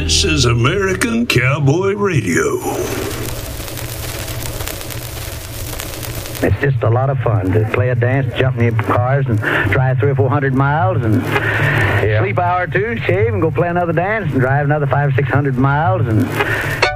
This is American Cowboy Radio. It's just a lot of fun to play a dance, jump in the cars, and drive 300 or 400 miles, and sleep an hour or two, shave, and go play another dance, and drive another 500 or 600 miles, and